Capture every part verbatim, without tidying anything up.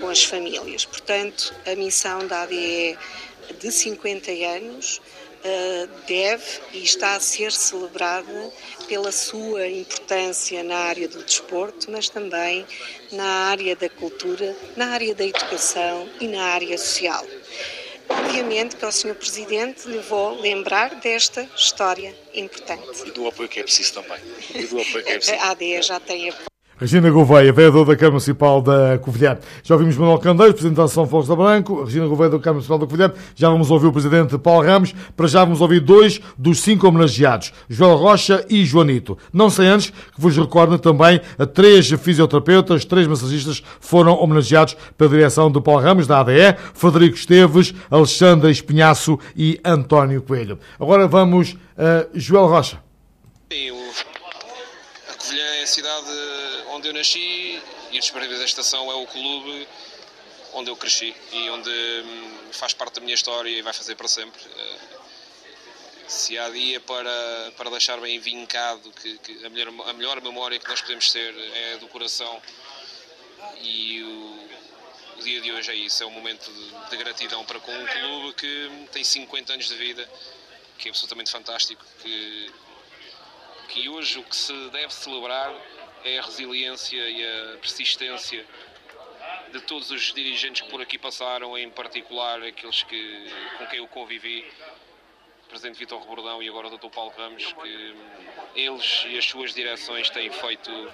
as famílias. Portanto, a missão da A D E de cinquenta anos deve e está a ser celebrada pela sua importância na área do desporto, mas também na área da cultura, na área da educação e na área social. Obviamente que ao senhor Presidente lhe vou lembrar desta história importante. E do apoio que é preciso também. E do apoio que é preciso. A A D E já tem apoio. Regina Gouveia, vereadora da Câmara Municipal da Covilhã. Já ouvimos Manuel Candeiro, Presidente da Associação Fogos da Branco. Regina Gouveia, da Câmara Municipal da Covilhã. Já vamos ouvir o Presidente Paulo Ramos. Para já vamos ouvir dois dos cinco homenageados, Joel Rocha e Joanito. Não sei antes que vos recordo também a três fisioterapeutas, três massagistas foram homenageados pela direção de Paulo Ramos, da A D E, Frederico Esteves, Alexandre Espinhaço e António Coelho. Agora vamos a Joel Rocha. Sim, o... a Covilhã é a cidade onde eu nasci e os Espíritos da Estação é o clube onde eu cresci e onde faz parte da minha história e vai fazer para sempre. Se há dia para, para deixar bem vincado que, que a, melhor, a melhor memória que nós podemos ter é do coração, e o, o dia de hoje é isso, é um momento de, de gratidão para com um clube que tem cinquenta anos de vida, que é absolutamente fantástico, que, que hoje o que se deve celebrar é a resiliência e a persistência de todos os dirigentes que por aqui passaram, em particular aqueles que, com quem eu convivi, o Presidente Vítor Rebordão e agora o doutor Paulo Ramos, que eles e as suas direções têm feito uh,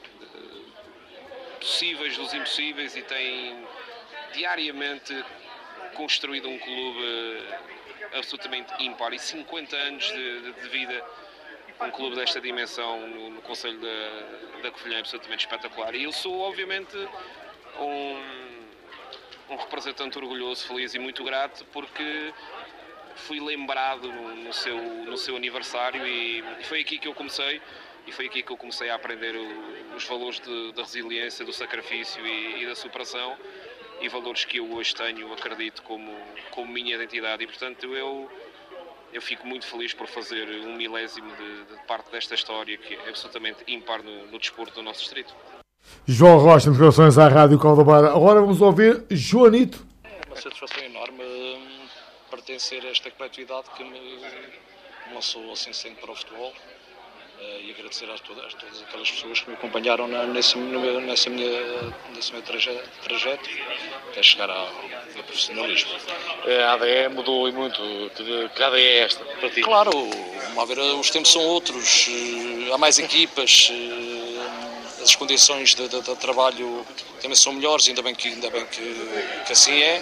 possíveis dos impossíveis e têm diariamente construído um clube absolutamente ímpar, e cinquenta anos de, de, de vida. Um clube desta dimensão no, no Conselho da, da Covilhã é absolutamente espetacular. E eu sou, obviamente, um, um representante orgulhoso, feliz e muito grato, porque fui lembrado no, no, seu, no seu aniversário, e, e foi aqui que eu comecei. E foi aqui que eu comecei a aprender o, os valores de, da resiliência, do sacrifício e, e da superação, e valores que eu hoje tenho, acredito, como, como minha identidade. E, portanto, eu... Eu fico muito feliz por fazer um milésimo de, de parte desta história que é absolutamente ímpar no, no desporto do nosso distrito. João Rocha, em declarações à Rádio Caldebar. Agora vamos ouvir Joanito. É uma satisfação enorme pertencer a esta coletividade que me lançou assim sempre para o futebol, e agradecer a todas, a todas aquelas pessoas que me acompanharam na, nesse, no meu, nessa minha, nesse meu trajeto, trajeto até chegar ao, ao profissionalismo. A A D E mudou muito. Que A D E é esta para ti? Claro, a ver, os tempos são outros, há mais equipas, as condições de, de, de trabalho também são melhores, ainda bem que, ainda bem que, que assim é.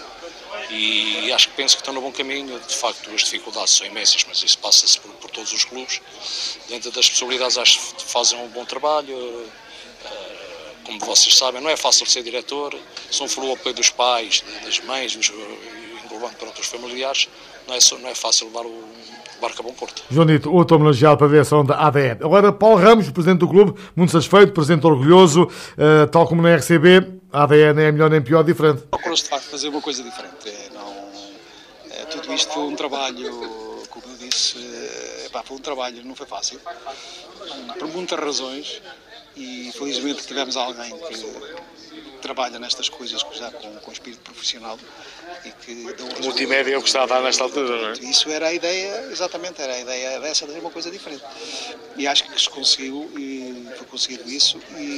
E acho que penso que estão no bom caminho. De facto, as dificuldades são imensas, mas isso passa-se por, por todos os clubes. Dentro das possibilidades, acho que fazem um bom trabalho. Como vocês sabem, não é fácil ser diretor. São o apoio dos pais, das mães, englobando para outros familiares. Não é, só, não é fácil levar o barco a bom porto. Joanito, outro homenageado para a direção da A D E. Agora, Paulo Ramos, presidente do clube, muito satisfeito, presidente orgulhoso, uh, tal como na R C B, a A D E nem é melhor nem pior, diferente. Procura-se de facto fazer uma coisa diferente. É, não, é, tudo isto foi um trabalho, como eu disse, é, pá, foi um trabalho, não foi fácil, por muitas razões, e felizmente tivemos alguém que trabalha nestas coisas já com, com espírito profissional e que deu um multimédia é o que está a dar nesta altura, não é? Isso era a ideia, exatamente, era a ideia dessa de uma coisa diferente. E acho que se conseguiu, e foi conseguido isso,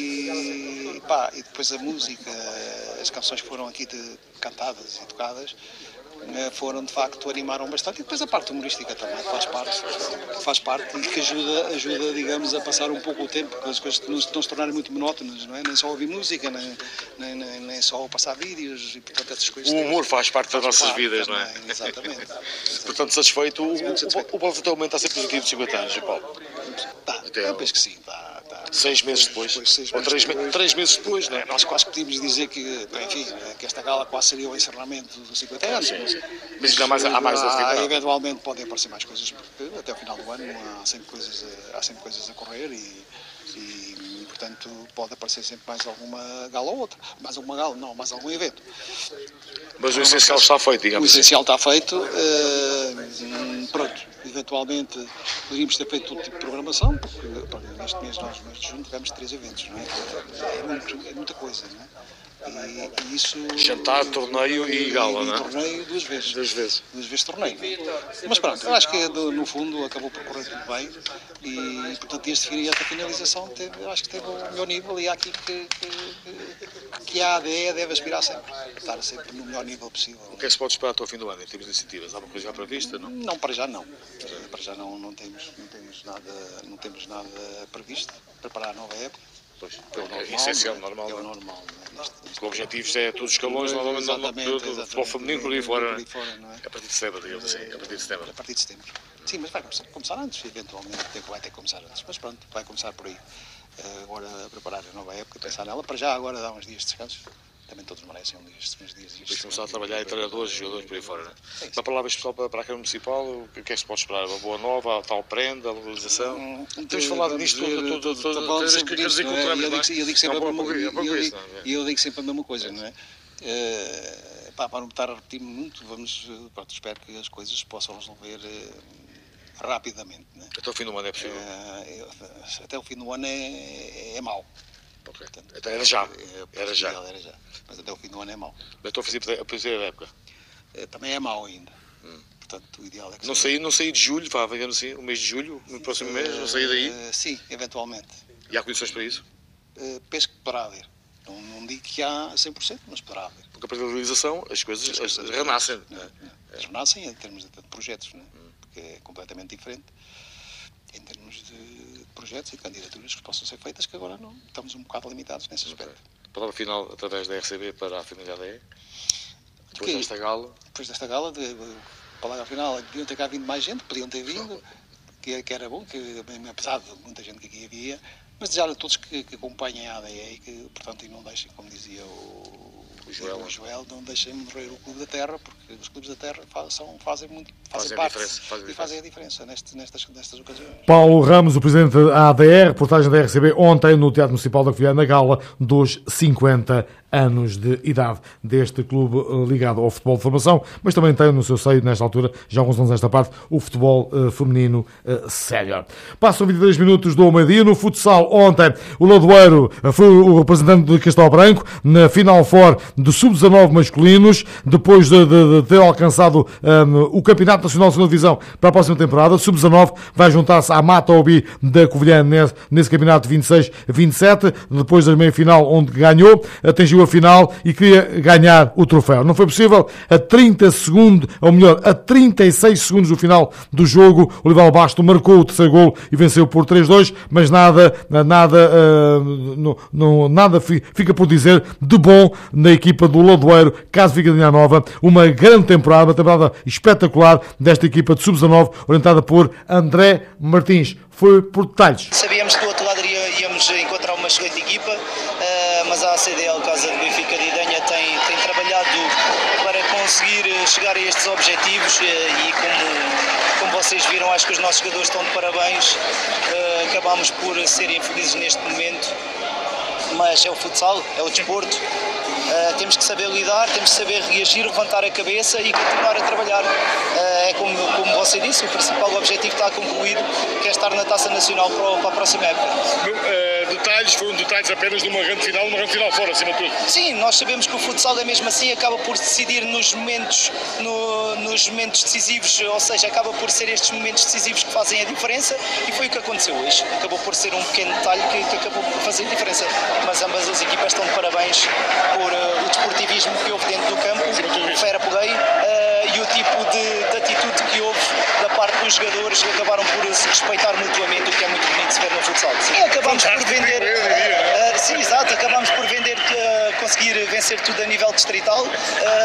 e, pá, e depois a música, as canções que foram aqui de, cantadas e tocadas, foram de facto, animaram bastante, e depois a parte humorística também faz parte, faz parte e que ajuda, ajuda, digamos, a passar um pouco o tempo, porque as coisas não, não se tornarem muito monótonas, não é? Nem só ouvir música, nem, nem, nem, nem só passar vídeos, e portanto essas coisas... O humor faz parte das nossas vidas, também, não é? Exatamente. Portanto, satisfeito, o, o, o Paulo atualmente está a ser positivo de cinquenta anos, Paulo? Tá, Até eu penso que sim, tá, tá. Seis meses depois, depois seis ou meses três, depois. três meses depois, não é? Nós quase podíamos dizer que, enfim, que esta gala quase seria o encerramento dos cinquenta anos. Sim, sim. Mas ainda há mais, há mais há, eventualmente podem aparecer mais coisas, porque até o final do ano há sempre coisas, há sempre coisas a correr e, e, portanto, pode aparecer sempre mais alguma gala ou outra. Mais alguma gala, não, mais algum evento. Mas o essencial está feito, digamos. O essencial está feito. Uh, pronto. Eventualmente poderíamos ter feito todo tipo de programação, porque neste mês, nós, no mês de junho, tivemos três eventos, não é? É, muito, é muita coisa, não é? E, e isso... Jantar, torneio e gala, e, não é? Torneio duas vezes. Duas vezes. Duas vezes torneio. Mas pronto, eu acho que no fundo acabou por correr tudo bem e, portanto, este, esta finalização teve, eu acho que teve o melhor nível e há aqui que, que, que a A D E deve aspirar sempre, estar sempre no melhor nível possível. O que é que se pode esperar até ao fim do ano em termos de iniciativas? Há alguma coisa já prevista? Não, não para já não. Para já não, não, temos, não, temos nada, não temos nada previsto. Preparar a nova época. Pois, é o normal, é essencial, normal. É o não? normal. Não é? Neste, O objetivo é todos os escalões, normalmente, do, do futebol feminino por aí fora. Por aí fora, não é? A partir de setembro, digamos assim. A partir de setembro. A partir de setembro. Sim, mas vai começar, começar antes, eventualmente vai ter que começar antes. Mas pronto, vai começar por aí. Agora a preparar a nova época, pensar nela. Para já, agora dá uns dias de descanso. Também todos merecem um dia, uns dias. Depois começar a trabalhar em treinadores e jogadores por aí fora, não é? Uma palavra especial para, para a Câmara Municipal, o que é que se pode esperar? Uma boa nova, a tal prenda, a legalização? Hum, Temos falado disto tudo, tudo, tudo, todas as que quer dizer que culturamos, eu digo sempre a mesma coisa, não é? Uh, pá, para não estar a repetir muito, vamos, pronto, espero que as coisas se possam resolver uh, rapidamente, não é? Até o fim do ano é possível? Uh, até o fim do ano é, é mau. Okay. Então era já. Era já. Era já. Mas até o fim do ano é mau. Mas estou a fazer a primeira época. Também é mau ainda. Hum. Portanto, o ideal é que... Não saí, não saí de julho, vá, digamos assim, o mês de julho, no próximo mês, não saí daí? Uh, sim, eventualmente. E há condições para isso? Uh, penso que poderá haver. Não, não digo que há cem por cento, mas poderá haver. Porque a partir da legalização as coisas, as coisas as renascem. Não, não, não. As renascem em termos de, de projetos, não é? Hum. Porque é completamente diferente. Em termos de projetos e candidaturas que possam ser feitas, que agora não estamos um bocado limitados nesse aspecto. Okay. Palavra final através da R C B para a família A D E. Depois que, desta gala. Depois desta gala, de, de, palavra final, podiam ter cá vindo mais gente, podiam ter vindo, que, que era bom, que, apesar de muita gente que aqui havia, mas desejar a todos que, que acompanhem a A D E e que, portanto, e não deixem, como dizia o, o, Joel, o Joel, não deixem morrer o Clube da Terra, porque os clubes da Terra faz, são, fazem, muito, fazem, fazem parte fazem e fazem a diferença neste, nestas, nestas ocasiões. Paulo Ramos, o presidente da A D E, reportagem da R C B ontem no Teatro Municipal da Covilhã, na gala dos cinquenta anos de idade deste clube ligado ao futebol de formação, mas também tem no seu seio, nesta altura, já alguns anos nesta parte, o futebol uh, feminino uh, sénior. Passam vinte e três minutos do meio-dia. No futsal, ontem, o Ladoeiro foi o representante de Castelo Branco na Final Four do sub dezanove masculinos, depois de, de, de ter alcançado um, o Campeonato Nacional de segunda Divisão para a próxima temporada. O sub dezanove vai juntar-se à Mata Obi da Covilhã nesse, nesse campeonato vinte e seis vinte e sete, depois da meia-final onde ganhou, atingiu a final e queria ganhar o troféu. Não foi possível. A trinta segundos, ou melhor, a trinta e seis segundos do final do jogo, o Olival Basto marcou o terceiro golo e venceu por três dois, mas nada, nada, uh, não, não, nada fica por dizer de bom na equipa do Ladoeiro, caso fique a nova. Uma grande temporada, uma temporada espetacular desta equipa de sub dezanove, orientada por André Martins. Foi por detalhes. Sabíamos que do outro lado íamos encontrar uma excelente equipa, mas a A C D L, Casa de Benfica de Idenha, tem, tem trabalhado para conseguir chegar a estes objetivos e como, como vocês viram, acho que os nossos jogadores estão de parabéns. Acabámos por ser infelizes neste momento, mas é o futsal, é o desporto. Uh, temos que saber lidar, temos que saber reagir, levantar a cabeça e continuar a trabalhar. Uh, é como, como você disse, o principal objetivo está concluído, que é estar na Taça Nacional para, para a próxima época. Uh, detalhes, foram detalhes apenas de uma grande final, uma grande final fora, acima de tudo. Sim, nós sabemos que o futsal é mesmo assim, acaba por decidir nos momentos, no, nos momentos decisivos, ou seja, acaba por ser estes momentos decisivos que fazem a diferença e foi o que aconteceu hoje. Acabou por ser um pequeno detalhe que, que acabou por fazer a diferença, mas ambas as equipas estão de parabéns por o desportivismo que houve dentro do campo, o fair play uh, e o tipo de, de atitude que houve da parte dos jogadores, que acabaram por se respeitar mutuamente, o que é muito bonito de se ver no futsal. Sim, acabamos por vender, uh, sim, exato, acabamos por vender, uh, conseguir vencer tudo a nível distrital uh,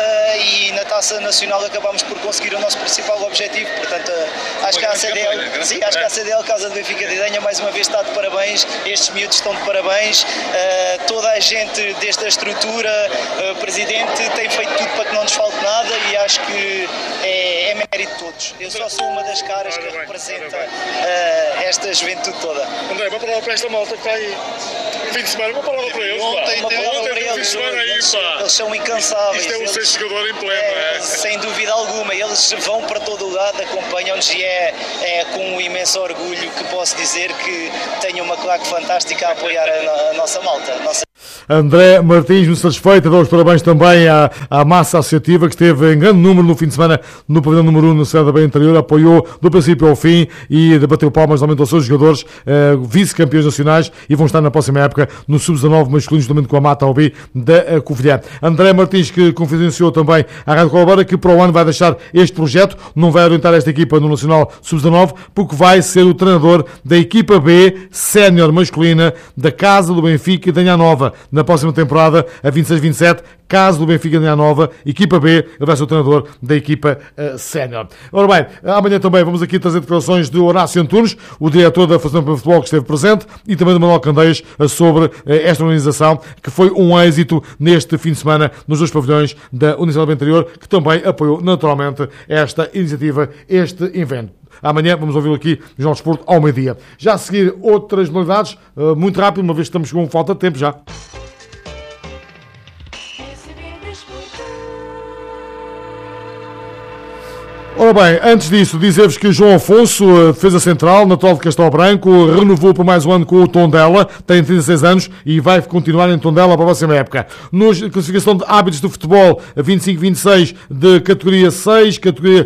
e na Taça Nacional acabamos por conseguir o nosso principal objetivo, portanto uh, acho que a A C D L, sim, acho que a A C D L, Casa de Benfica de Idenha, mais uma vez está de parabéns, estes miúdos estão de parabéns, uh, toda a gente desde a estrutura, o Presidente tem feito tudo para que não nos falte nada e acho que é, é mérito de todos. Eu só sou uma das caras que representa uh, esta juventude toda. André, uma palavra para esta malta que está aí fim de semana, uma palavra para eles. Ontem, uma palavra para eles. fim de semana aí, pá. Eles são incansáveis. Isto é um eles, ser jogador em pleno, é, é? Sem dúvida alguma. Eles vão para todo o lado, acompanham-nos e é, é com um imenso orgulho que posso dizer que tenho uma claque fantástica a apoiar a, a nossa malta. A nossa... André Martins, muito satisfeito, dou os parabéns também à, à massa associativa que esteve em grande número no fim de semana no pavilhão número um no Cidade da Beira Interior, apoiou do princípio ao fim e debateu palmas aumentou os seus jogadores, eh, vice-campeões nacionais e vão estar na próxima época no sub dezanove masculino, juntamente com a Mata Albi da Covilhã. André Martins, que confidenciou também à Rádio Colabora que para o ano vai deixar este projeto, não vai orientar esta equipa no Nacional sub dezanove, porque vai ser o treinador da equipa B sénior masculina da Casa do Benfica e da Nha Nova. Na próxima temporada, a vinte e seis vinte e sete, Casa do Benfica de Nha Nova, equipa B, ele vai ser o treinador da equipa uh, sénior. Ora bem, amanhã também vamos aqui trazer declarações de Horácio Antunes, o diretor da Federação de Futebol que esteve presente, e também de Manuel Candeias sobre uh, esta organização, que foi um êxito neste fim de semana nos dois pavilhões da Universidade do Interior, que também apoiou naturalmente esta iniciativa, este evento. Amanhã vamos ouvi-lo aqui no Jornal de Desporto ao meio-dia. Já a seguir outras modalidades, uh, muito rápido, uma vez que estamos com falta de tempo já. Ora bem, antes disso, dizer-vos que o João Afonso, defesa central, natural de Castelo Branco, renovou por mais um ano com o Tondela, tem trinta e seis anos e vai continuar em Tondela para a próxima época. Na classificação de hábitos do futebol, vinte e cinco vinte e seis de categoria seis, categoria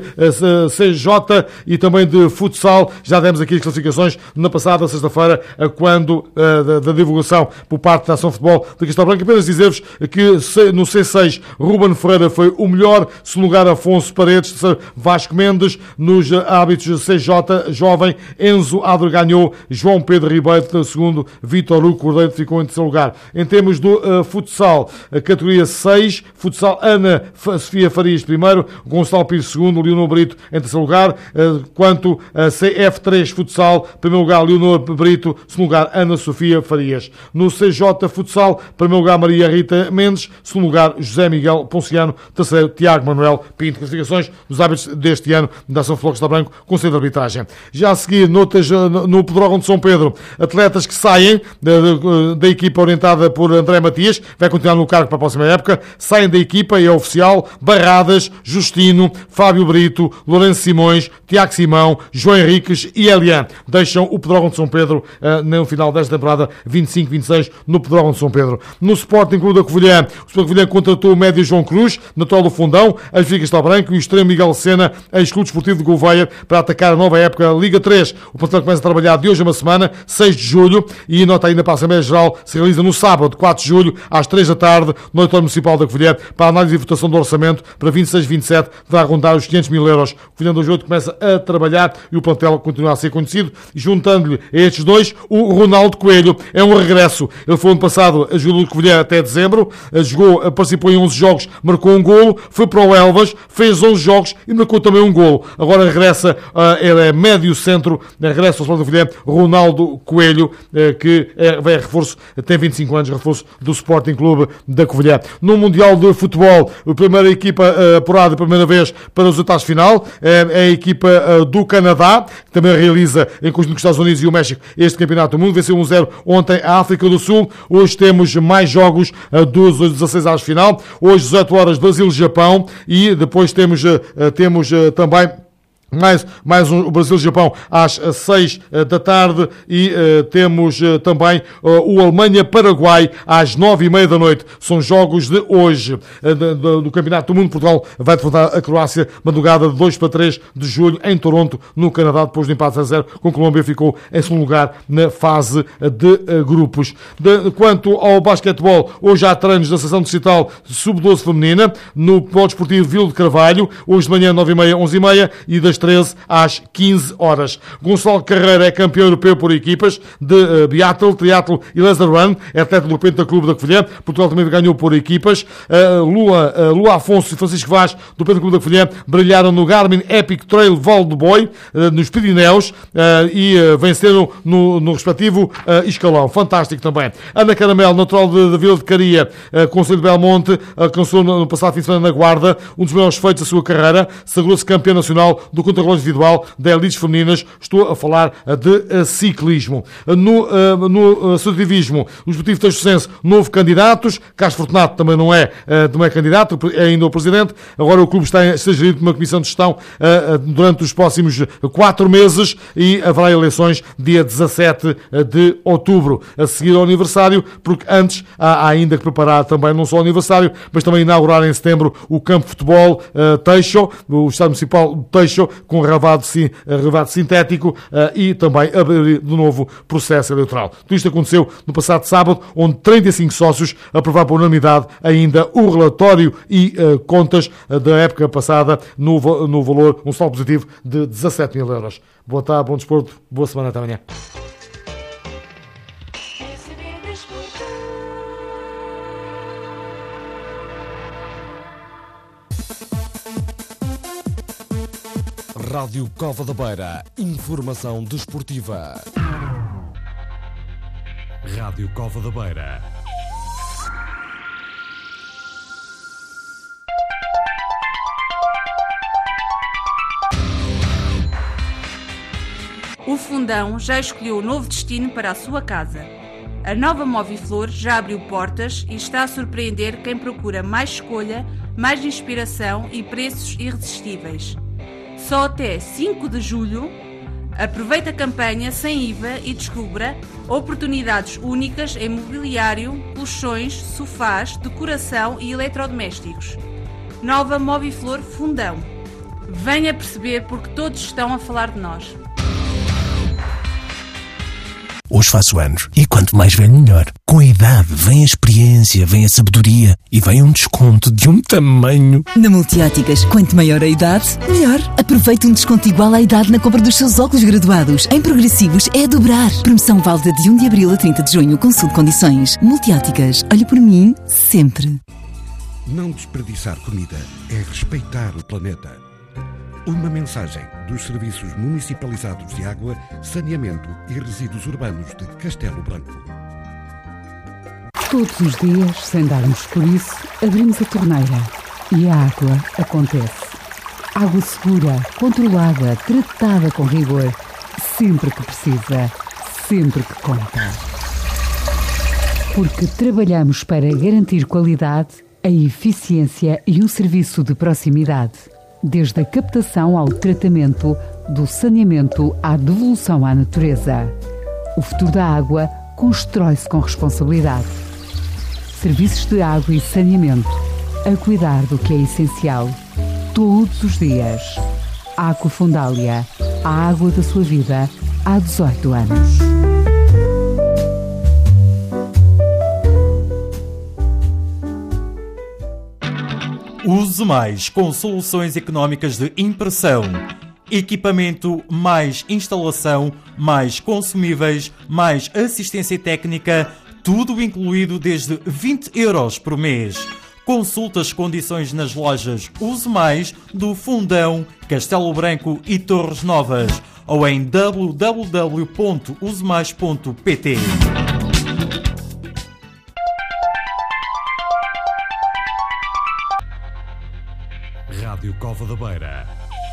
C J e também de futsal, já demos aqui as classificações na passada sexta-feira, quando da, da divulgação por parte da Ação Futebol de Castelo Branco. Apenas dizer-vos que no C seis, Ruben Ferreira foi o melhor, segundo lugar Afonso Paredes, Vasco Mendes, nos hábitos C J jovem, Enzo Adro ganhou, João Pedro Ribeiro segundo, Vítor Hugo Cordeiro ficou em terceiro lugar. Em termos do uh, futsal, a categoria seis, futsal Ana Sofia Farias primeiro, Gonçalo Pires segundo, Leonor Brito em terceiro lugar, uh, quanto a C F três futsal, primeiro lugar Leonor Brito, segundo lugar Ana Sofia Farias. No C J futsal, primeiro lugar Maria Rita Mendes, segundo lugar José Miguel Ponciano, terceiro Tiago Manuel Pinto. Classificações dos hábitos deste este ano da Ação Futebol Castelo Branco, Conselho de Arbitragem. Já a seguir, notas no Pedrógão de São Pedro, atletas que saem da, da, da equipa orientada por André Matias, vai continuar no cargo para a próxima época, saem da equipa, é oficial, Barradas, Justino, Fábio Brito, Lourenço Simões, Tiago Simão, João Henriques e Elian. Deixam o Pedrógão de São Pedro uh, no final desta temporada vinte e cinco vinte e seis no Pedrógão de São Pedro. No Sporting Clube da Covilhã, o Sporting Covilhã contratou o médio João Cruz, natural do Fundão, a Benfica Castelo Branco e o extremo Miguel Sena, ex-Clube Desportivo de Gouveia, para atacar a nova época Liga três. O plantel começa a trabalhar de hoje a uma semana, seis de julho, e nota ainda para a Assembleia Geral, se realiza no sábado, quatro de julho, às três da tarde, no Auditório Municipal da Covilhã, para a análise e votação do orçamento para vinte e seis vinte e sete, vai rondar os quinhentos mil euros. O Covilhã dois oito começa a trabalhar e o plantel continua a ser conhecido, juntando-lhe a estes dois o Ronaldo Coelho. É um regresso. Ele foi ano passado a jogador do Covilhã até dezembro, jogou, participou em onze jogos, marcou um golo, foi para o Elvas, fez onze jogos e marcou também um golo. Agora regressa, ele é médio centro, regressa ao Sporting do Covilhã, Ronaldo Coelho, que é, vai a reforço, tem vinte e cinco anos, reforço do Sporting Clube da Covilhã. No Mundial de Futebol, a primeira equipa apurada, a primeira vez para os oitavos de final, é a equipa do Canadá, que também realiza em conjunto com os Estados Unidos e o México este campeonato do mundo, venceu um zero ontem a África do Sul. Hoje temos mais jogos dos dezasseis às final, hoje dezoito horas Brasil-Japão e depois temos, temos também Mais, mais um, o Brasil-Japão às seis da tarde e uh, temos uh, também uh, o Alemanha-Paraguai às nove e meia da noite. São jogos de hoje uh, de, de, do Campeonato do Mundo. Portugal vai defrontar a Croácia madrugada de dois para três de julho em Toronto, no Canadá, depois do empate a zero com a Colômbia, ficou em segundo lugar na fase de uh, grupos. De, quanto ao basquetebol, hoje há treinos da Seleção Distrital sub doze feminina no Polo Desportivo Vila de Carvalho, hoje de manhã nove e meia, onze e meia e das treze às quinze horas. Gonçalo Carreira é campeão europeu por equipas de uh, biatlo, triatlo e laser run, é atleta do Penta Clube da Covilhã. Portugal também ganhou por equipas. Uh, Lua, uh, Lua Afonso e Francisco Vaz do Penta Clube da Covilhã brilharam no Garmin Epic Trail Val do Boi, uh, nos Pirineus, uh, e uh, venceram no, no respectivo uh, escalão. Fantástico também. Ana Caramelo, natural da Vila de Caria, uh, Conselho de Belmonte, alcançou no, no passado fim de semana na Guarda um dos melhores feitos da sua carreira, sagrou-se campeão nacional do contrarrelógio individual de elites femininas. Estou a falar de ciclismo. No, no associativismo, o Desportivo Tachocense, novo candidatos. Carlos Fortunato também não é, não é candidato, é ainda o presidente. Agora o clube está a ser gerido por uma comissão de gestão durante os próximos quatro meses e haverá eleições dia dezassete de outubro, a seguir ao aniversário, porque antes há ainda que preparar também não só o aniversário, mas também inaugurar em setembro o campo de futebol uh, Teixo, o Estado Municipal de Teixo, com relevado, sim, relevado sintético uh, e também abrir de novo processo eleitoral. Tudo isto aconteceu no passado sábado, onde trinta e cinco sócios aprovaram por unanimidade ainda o relatório e uh, contas uh, da época passada no, no valor, um saldo positivo de dezassete mil euros. Boa tarde, bom desporto, boa semana, até amanhã. Rádio Cova da Beira, informação desportiva. Rádio Cova da Beira. O Fundão já escolheu o novo destino para a sua casa. A nova Moviflor já abriu portas e está a surpreender quem procura mais escolha, mais inspiração e preços irresistíveis. Só até cinco de julho, aproveite a campanha sem I V A e descubra oportunidades únicas em mobiliário, colchões, sofás, decoração e eletrodomésticos. Nova Moviflor Fundão. Venha perceber porque todos estão a falar de nós. Hoje faço anos e quanto mais velho melhor. Com a idade vem a experiência, vem a sabedoria e vem um desconto de um tamanho. Na Multióticas, quanto maior a idade, melhor. Aproveite um desconto igual à idade na compra dos seus óculos graduados. Em progressivos é a dobrar. Promoção válida de um de abril a trinta de junho. Consulte condições. Multióticas, olhe por mim sempre. Não desperdiçar comida é respeitar o planeta. Uma mensagem dos Serviços Municipalizados de Água, Saneamento e Resíduos Urbanos de Castelo Branco. Todos os dias, sem darmos por isso, abrimos a torneira e a água acontece. Água segura, controlada, tratada com rigor, sempre que precisa, sempre que conta. Porque trabalhamos para garantir qualidade, a eficiência e um serviço de proximidade. Desde a captação ao tratamento, do saneamento à devolução à natureza. O futuro da água constrói-se com responsabilidade. Serviços de água e saneamento, a cuidar do que é essencial, todos os dias. Água Fundália, a água da sua vida, há dezoito anos. Use Mais com soluções económicas de impressão. Equipamento mais instalação, mais consumíveis, mais assistência técnica, tudo incluído desde vinte euros por mês. Consulte as condições nas lojas Use Mais do Fundão, Castelo Branco e Torres Novas ou em w w w ponto use mais ponto p t. Rádio Cova da Beira.